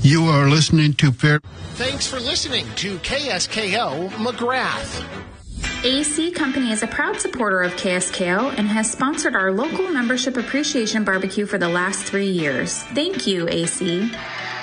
You are listening to Fair. Thanks for listening to KSKO McGrath. AC Company is a proud supporter of KSKO and has sponsored our local membership appreciation barbecue for the last 3 years. Thank you, AC.